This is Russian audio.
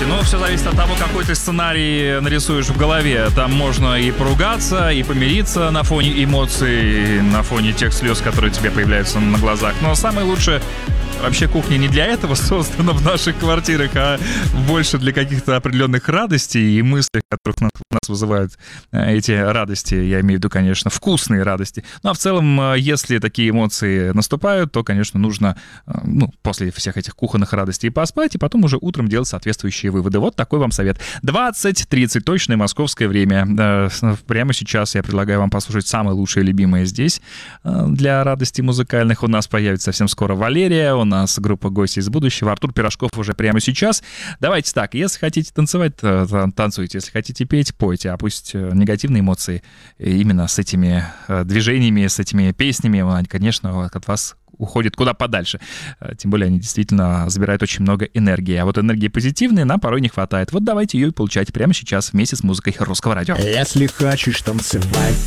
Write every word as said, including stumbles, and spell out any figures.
радости. Но все зависит от того, какой ты сценарий нарисуешь в голове. Там можно и поругаться, и помириться на фоне эмоций, на фоне тех слез, которые тебе появляются на глазах. Но самое лучшее... Вообще кухня не для этого создана в наших квартирах, а больше для каких-то определенных радостей и мыслей, которых нас, нас вызывают эти радости. Я имею в виду, конечно, вкусные радости. Ну а в целом, если такие эмоции наступают, то, конечно, нужно ну, после всех этих кухонных радостей поспать, и потом уже утром делать соответствующие выводы. Вот такой вам совет. двадцать тридцать точное московское время. Прямо сейчас я предлагаю вам послушать самое лучшее, любимое здесь для радости музыкальных. У нас появится совсем скоро Валерия, у нас группа «Гости из будущего», Артур Пирожков уже прямо сейчас. Давайте так, если хотите танцевать, танцуйте, если хотите петь, пойте, а пусть негативные эмоции именно с этими движениями, с этими песнями, они, конечно, от вас уходят куда подальше. Тем более они действительно забирают очень много энергии. А вот энергии позитивной нам порой не хватает. Вот давайте ее и получайте прямо сейчас вместе с музыкой Русского радио. Если хочешь танцевать,